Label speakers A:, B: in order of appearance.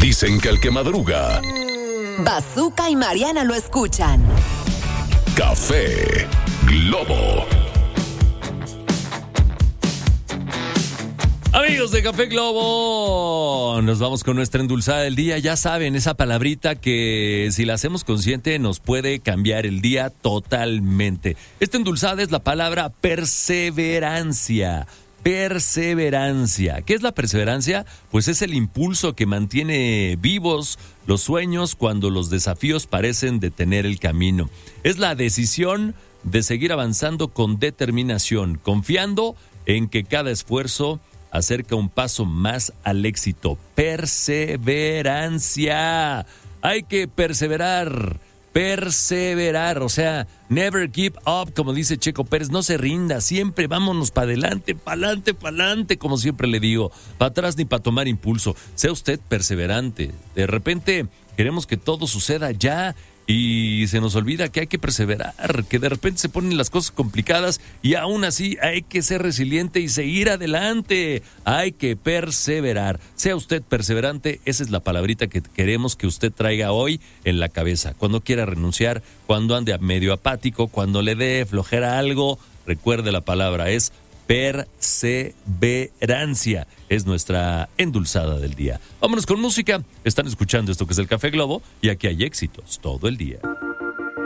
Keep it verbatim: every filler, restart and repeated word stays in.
A: Dicen que el que madruga,
B: Bazooka y Mariana lo escuchan.
A: Café Globo.
C: Amigos de Café Globo, nos vamos con nuestra endulzada del día. Ya saben, esa palabrita que si la hacemos consciente nos puede cambiar el día totalmente. Esta endulzada es la palabra perseverancia. Perseverancia. ¿Qué es la perseverancia? Pues es el impulso que mantiene vivos los sueños cuando los desafíos parecen detener el camino. Es la decisión de seguir avanzando con determinación, confiando en que cada esfuerzo acerca un paso más al éxito. Perseverancia. Hay que perseverar. Perseverar, o sea, never give up, como dice Checo Pérez, no se rinda, siempre vámonos para adelante, para adelante, para adelante, como siempre le digo, para atrás ni para tomar impulso. Sea usted perseverante. De repente queremos que todo suceda ya y se nos olvida que hay que perseverar, que de repente se ponen las cosas complicadas y aún así hay que ser resiliente y seguir adelante. Hay que perseverar. Sea usted perseverante, esa es la palabrita que queremos que usted traiga hoy en la cabeza. Cuando quiera renunciar, cuando ande medio apático, cuando le dé flojera algo, recuerde la palabra, es perseverancia. Es nuestra endulzada del día. Vámonos con música. Están escuchando esto que es el Café Globo y aquí hay éxitos todo el día.